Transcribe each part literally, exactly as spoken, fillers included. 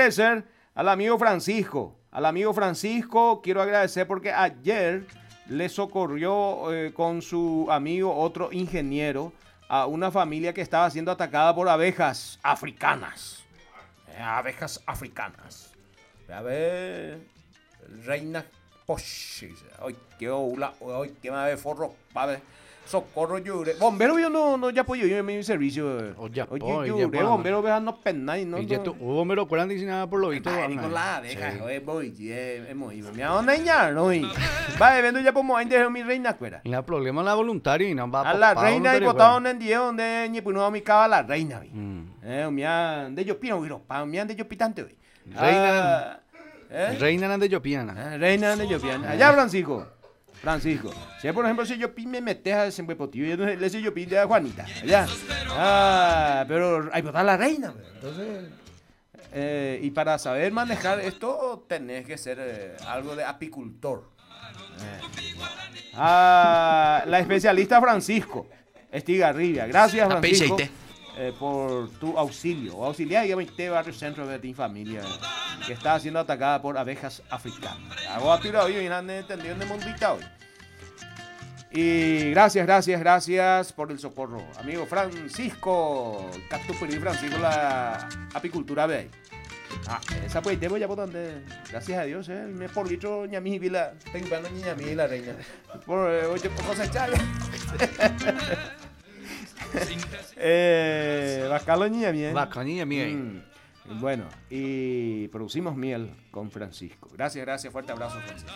agradecer al amigo Francisco. Al amigo Francisco quiero agradecer porque ayer le socorrió eh, con su amigo, otro ingeniero, a una familia que estaba siendo atacada por abejas africanas. Eh, abejas africanas. A ver, reina poche. Ay, qué hola, ay, qué me forro, padre. Socorro lloré. Bombero yo no, no ya puedo ir en mi servicio. Oye, Oye, lloré, bombero vean no penal, no. Y ya tú, bombero cuarenta y nada por lo visto. Ay, Nicolás, deja, oye, voy, es muy, me hago dañar, no. Vale, vendo ya por mover de mi reina cuera. Y el problema es la voluntaria y no va a la reina y botado en día donde ni puno a mi cava la reina, eh, me han de yo pino, viro, pa, me han de yo pitante, hoy. Reina, reina de Yopiana. Reina de Yopiana. Allá, Francisco. Francisco, si por ejemplo si yo me metes a ese huepotillo, yo le decía yo pide a Juanita, allá. Ah, pero hay que votar a la reina, entonces, eh, y para saber manejar esto tenés que ser eh, algo de apicultor. Eh. Ah, la especialista Francisco Estigarribia, gracias Francisco eh, por tu auxilio, o auxiliar y este barrio centro de ti familia que está siendo atacada por abejas africanas. Hago a tirar hoy y no han entendido en el mundita hoy. Y gracias, gracias, gracias por el socorro. Amigo Francisco, Cactupuri Francisco, la apicultura de ahí. Ah, esa pues te voy a botar donde, gracias a Dios, eh, me por litro ñami vila, tengo para ñami la reina. Por eh, oye, por cosechar. eh, Bacalo ñami. Bacalo ñami. Mm. Bueno, y producimos miel con Francisco. Gracias, gracias. Fuerte abrazo, Francisco.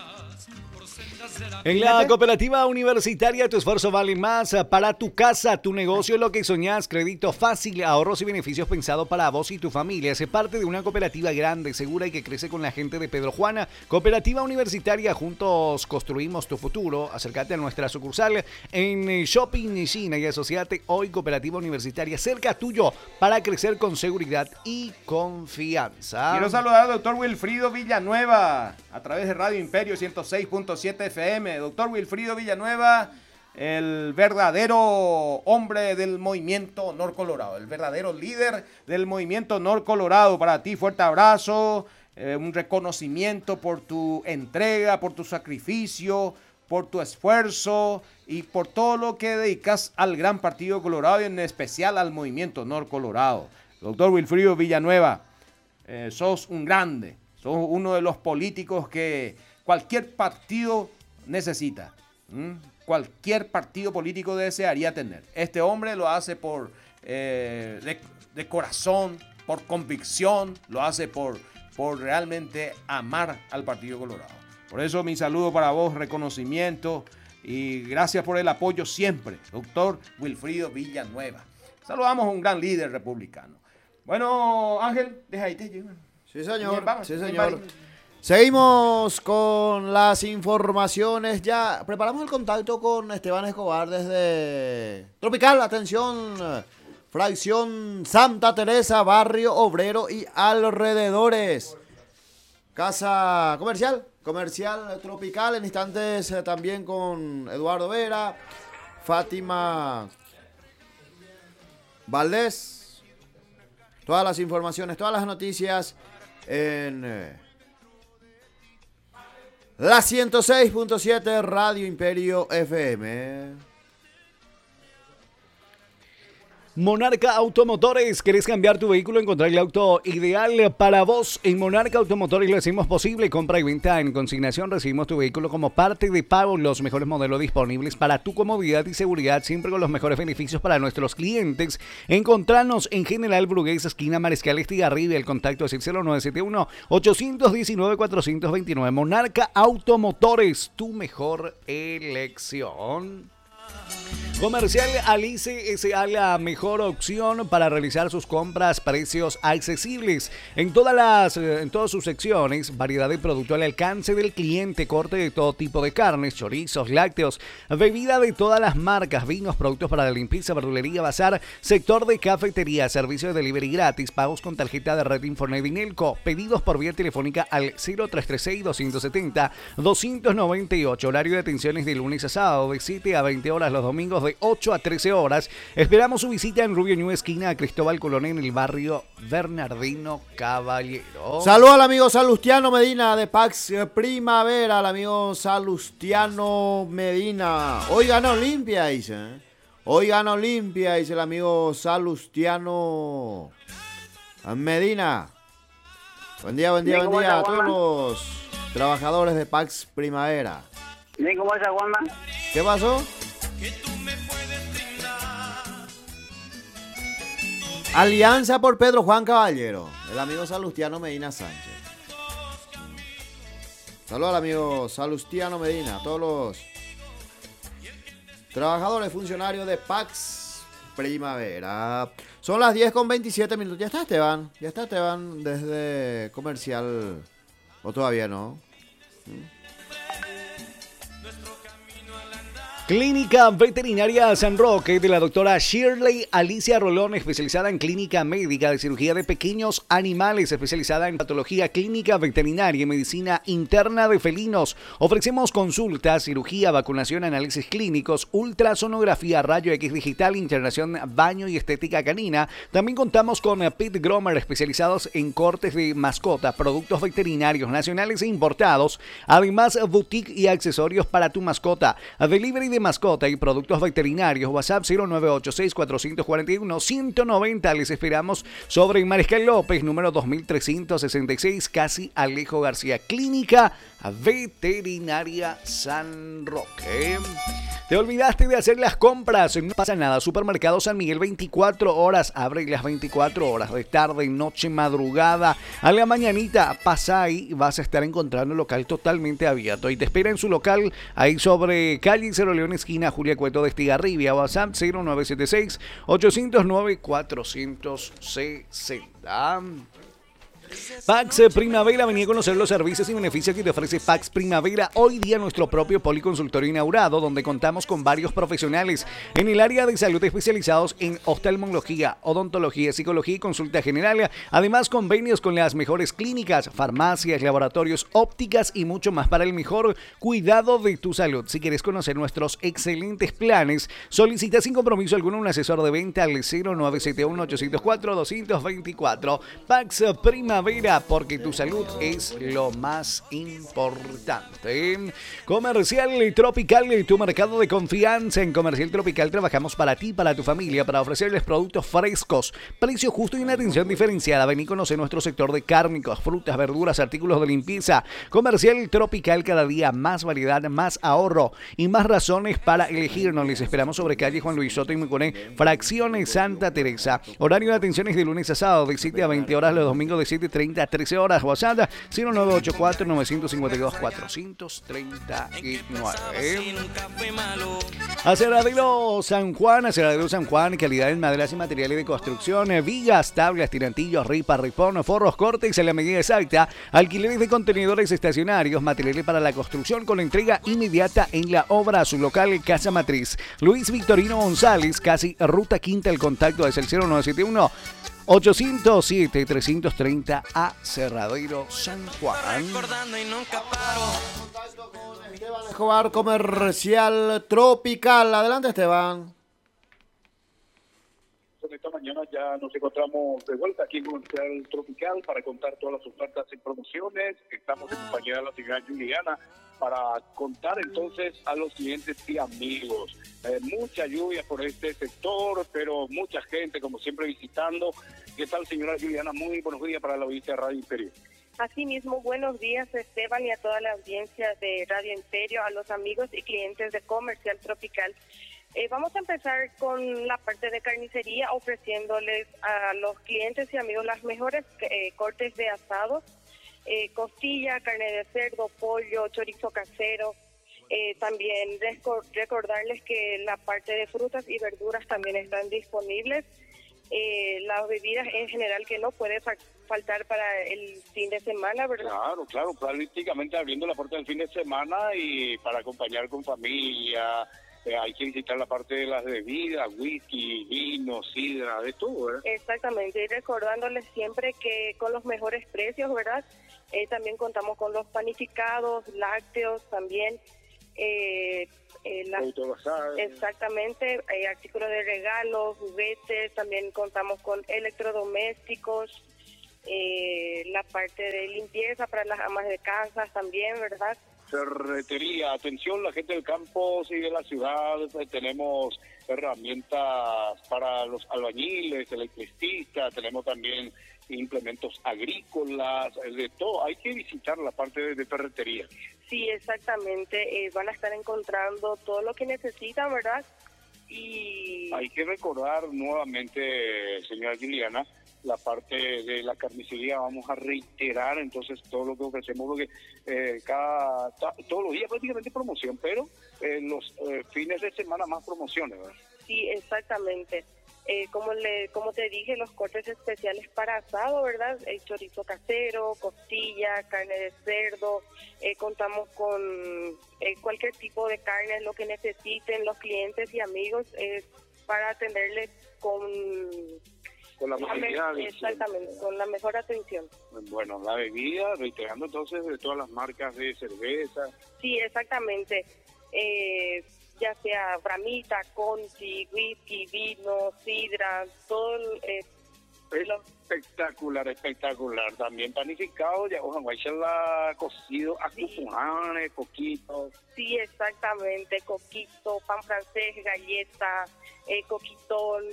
En la cooperativa universitaria tu esfuerzo vale más. Para tu casa, tu negocio, lo que soñás. Crédito fácil, ahorros y beneficios pensados para vos y tu familia. Sé parte de una cooperativa grande, segura y que crece con la gente de Pedro Juana. Cooperativa universitaria, juntos construimos tu futuro. Acércate a nuestra sucursal en Shopping China y asociate hoy. Cooperativa universitaria cerca tuyo para crecer con seguridad y confianza. Quiero saludar al doctor Wilfrido Villanueva a través de Radio Imperio ciento seis punto siete F M. Doctor Wilfrido Villanueva, el verdadero hombre del movimiento Nor Colorado, el verdadero líder del movimiento Nor Colorado. Para ti, fuerte abrazo, eh, un reconocimiento por tu entrega, por tu sacrificio, por tu esfuerzo y por todo lo que dedicas al gran partido Colorado y en especial al movimiento Nor Colorado. Doctor Wilfrido Villanueva, eh, sos un grande, sos uno de los políticos que cualquier partido necesita, ¿Mm? cualquier partido político desearía tener. Este hombre lo hace por eh, de, de corazón, por convicción, lo hace por, por realmente amar al Partido Colorado. Por eso mi saludo para vos, reconocimiento y gracias por el apoyo siempre, doctor Wilfrido Villanueva. Saludamos a un gran líder republicano. Bueno, Ángel, deja ahí. Sí, señor. Vamos, sí, señor. Seguimos con las informaciones. Ya preparamos el contacto con Esteban Escobar desde Tropical. Atención, fracción Santa Teresa, barrio obrero y alrededores. Casa comercial, comercial Tropical. En instantes eh, también con Eduardo Vera, Fátima Valdés. Todas las informaciones, todas las noticias en eh, la ciento seis punto siete Radio Imperio F M. Monarca Automotores, ¿querés cambiar tu vehículo? Encontrar el auto ideal para vos. En Monarca Automotores lo hacemos posible. Compra y venta en consignación. Recibimos tu vehículo como parte de pago. Los mejores modelos disponibles para tu comodidad y seguridad, siempre con los mejores beneficios para nuestros clientes. Encontranos en General Brugués, esquina Mariscal Estigarribia. El contacto es el cero nueve siete uno, ocho uno nueve, cuatro dos nueve. Monarca Automotores, tu mejor elección. Comercial Alice S A, la mejor opción para realizar sus compras, precios accesibles. En todas las, en todas sus secciones, variedad de producto al alcance del cliente, corte de todo tipo de carnes, chorizos, lácteos, bebida de todas las marcas, vinos, productos para la limpieza, verdulería, bazar, sector de cafetería, servicio de delivery gratis, pagos con tarjeta de red Infonet Inelco, pedidos por vía telefónica al cero tres tres seis, dos siete cero, dos nueve ocho. Horario de atenciones de lunes a sábado de siete a veinte horas, los domingos de de ocho a trece horas. Esperamos su visita en Rubio Ñu, esquina Cristóbal Colón, en el barrio Bernardino Caballero. Saludos al amigo Salustiano Medina de Pax Primavera, al amigo Salustiano Medina. Hoy gana Olimpia, dice. ¿eh? Hoy gana Olimpia, dice el amigo Salustiano Medina. Buen día, buen día, buen día a todos los trabajadores de Pax Primavera. Bien, ¿cómo está, Juanma? ¿Qué pasó? Alianza por Pedro Juan Caballero, el amigo Salustiano Medina Sánchez. Saludos al amigo Salustiano Medina, a todos los trabajadores, funcionarios de Pax Primavera. Son las diez con veintisiete minutos. Ya está Esteban, ya está Esteban desde comercial. ¿O todavía no? ¿Mm? Clínica Veterinaria San Roque de la doctora Shirley Alicia Rolón, especializada en clínica médica de cirugía de pequeños animales, especializada en patología clínica veterinaria y medicina interna de felinos. Ofrecemos consultas, cirugía, vacunación, análisis clínicos, ultrasonografía, rayo X digital, internación, baño y estética canina. También contamos con Pet Groomer, especializados en cortes de mascotas, productos veterinarios nacionales e importados. Además, boutique y accesorios para tu mascota. Delivery de mascota y productos veterinarios. WhatsApp cero nueve ocho seis, cuatro cuatro uno, uno cero nueve cero. Les esperamos sobre Mariscal López, número dos mil trescientos sesenta y seis, casi Alejo García. Clínica Veterinaria San Roque. ¿Te olvidaste de hacer las compras? No pasa nada. Supermercado San Miguel, veinticuatro horas. Abre las veinticuatro horas, de tarde, noche, madrugada. A la mañanita, pasa ahí y vas a estar encontrando un local totalmente abierto. Y te espera en su local, ahí sobre calle Cero León, esquina Julia Cueto de Estigarribia. WhatsApp cero nueve siete seis, ocho cero nueve, cuatro seis cero. Pax Primavera, venía a conocer los servicios y beneficios que te ofrece Pax Primavera. Hoy día nuestro propio policonsultorio inaugurado, donde contamos con varios profesionales en el área de salud especializados en oftalmología, odontología, psicología y consulta general. Además, convenios con las mejores clínicas, farmacias, laboratorios, ópticas y mucho más para el mejor cuidado de tu salud. Si quieres conocer nuestros excelentes planes, solicita sin compromiso alguno un asesor de venta al cero nueve siete uno, ocho cero cuatro, dos dos cuatro. Pax Primavera, porque tu salud es lo más importante. Comercial Tropical, tu mercado de confianza. En Comercial Tropical trabajamos para ti, para tu familia, para ofrecerles productos frescos, precio justo y una atención diferenciada. Ven y conoce nuestro sector de cárnicos, frutas, verduras, artículos de limpieza. Comercial Tropical, cada día más variedad, más ahorro y más razones para elegirnos. Les esperamos sobre calle Juan Luis Soto y Muconé, fracciones Santa Teresa. Horario de atenciones de lunes a sábado, de siete a veinte horas, los domingos de siete treinta a trece horas. WhatsApp cero nueve ocho cuatro, nueve cinco dos, cuatro tres nueve. Aserradero San Juan, Aserradero San Juan, calidad en maderas y materiales de construcción, vigas, tablas, tirantillos, ripa, ripón, forros, cortes en la medida exacta, alquileres de contenedores estacionarios, materiales para la construcción con entrega inmediata en la obra. Su local, Casa Matriz Luis Victorino González, casi Ruta Quinta. El contacto es el cero nueve siete uno, ocho cero siete, tres tres cero a Aserradero San Juan. Esteban Escobar, Comercial Tropical. Adelante, Esteban. Esta mañana ya nos encontramos de vuelta aquí en Comercial Tropical para contar todas las ofertas y promociones. Estamos en compañía de la señora Juliana para contar entonces a los clientes y amigos. Eh, mucha lluvia por este sector, pero mucha gente, como siempre, visitando. ¿Qué tal, señora Juliana? Muy buenos días para la audiencia de Radio Imperio. Asimismo, buenos días, Esteban, y a toda la audiencia de Radio Imperio, a los amigos y clientes de Comercial Tropical. Eh, vamos a empezar con la parte de carnicería, ofreciéndoles a los clientes y amigos las mejores eh, cortes de asado, eh, costilla, carne de cerdo, pollo, chorizo casero. Eh, también recordarles que la parte de frutas y verduras también están disponibles. Eh, las bebidas en general que no puede fa faltar para el fin de semana, ¿verdad? Claro, claro, prácticamente abriendo la puerta del fin de semana y para acompañar con familia. Eh, hay que visitar la parte de las bebidas, whisky, vino, sidra, de todo, ¿eh? Exactamente, y recordándoles siempre que con los mejores precios, ¿verdad? Eh, también contamos con los panificados, lácteos también. eh, eh, la, exactamente, eh, artículos de regalo, juguetes, también contamos con electrodomésticos, eh, la parte de limpieza para las amas de casa también, ¿verdad? Ferretería, atención la gente del campo y de la ciudad, pues, tenemos herramientas para los albañiles, electricistas, tenemos también implementos agrícolas, de todo. Hay que visitar la parte de, de ferretería. Sí, exactamente, eh, van a estar encontrando todo lo que necesitan, ¿verdad? Y hay que recordar nuevamente, señora Juliana, la parte de la carnicería. Vamos a reiterar entonces todo lo que ofrecemos, porque eh, cada ta, todos los días prácticamente promoción, pero en eh, los eh, fines de semana más promociones, ¿verdad? Sí, exactamente. Eh, como le como te dije, los cortes especiales para asado, ¿verdad? El chorizo casero, costilla, carne de cerdo, eh, contamos con eh, cualquier tipo de carne, lo que necesiten los clientes y amigos, eh, para atenderles con con la, la mejor exactamente, con la mejor atención. Bueno, la bebida, reiterando entonces de todas las marcas de cerveza. Sí, exactamente. Eh, ya sea bramita, conchi, whisky, vino, sidra, todo eh, espectacular, espectacular. También panificado, ya ojalá la cocido, acupujanes, sí. Coquitos. Sí, exactamente, coquito, pan francés, galleta, eh, coquitón.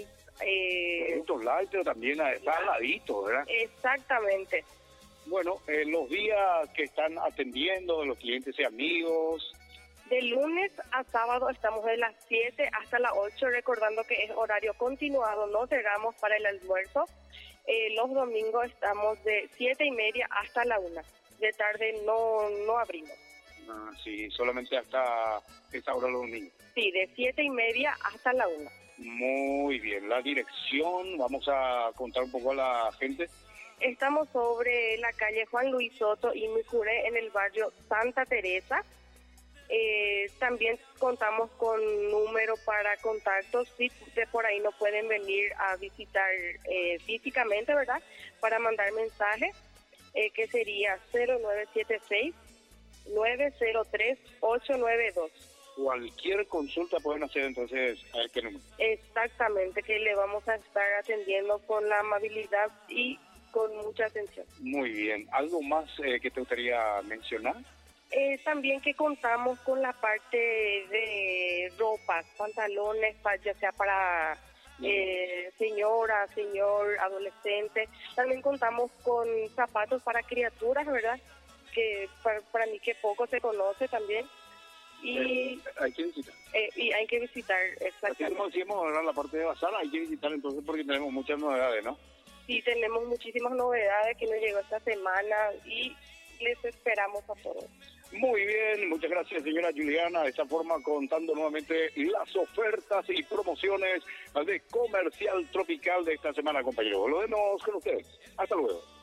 Eh, light, pero también está aladito, ¿verdad? Exactamente. Bueno, eh, los días que están atendiendo de los clientes y amigos. De lunes a sábado estamos de las siete hasta las ocho, recordando que es horario continuado, no cerramos para el almuerzo. Eh, los domingos estamos de siete y media hasta la una. De tarde no no abrimos. Ah, sí, solamente hasta esa hora los domingos. Sí, de siete y media hasta la una. Muy bien, la dirección, vamos a contar un poco a la gente. Estamos sobre la calle Juan Luis Soto y Micuré, en el barrio Santa Teresa. Eh, también contamos con número para contactos, si de por ahí no pueden venir a visitar eh, físicamente, ¿verdad? Para mandar mensaje, eh, que sería cero nueve siete seis, nueve cero tres, ocho nueve dos. Cualquier consulta pueden hacer entonces a este número. Exactamente, que le vamos a estar atendiendo con la amabilidad y con mucha atención. Muy bien. ¿Algo más eh, que te gustaría mencionar? Eh, también que contamos con la parte de ropas, pantalones, ya sea para eh, señora, señor, adolescente. También contamos con zapatos para criaturas, ¿verdad? Que para, para mí que poco se conoce también. Y eh, hay que visitar. Eh, y hay que visitar, exactamente. Así como decimos ahora la parte de bazar, hay que visitar entonces porque tenemos muchas novedades, ¿no? Sí, tenemos muchísimas novedades que nos llegó esta semana y les esperamos a todos. Muy bien, muchas gracias señora Juliana, de esta forma contando nuevamente las ofertas y promociones de Comercial Tropical de esta semana, compañeros. Lo vemos con ustedes. Hasta luego.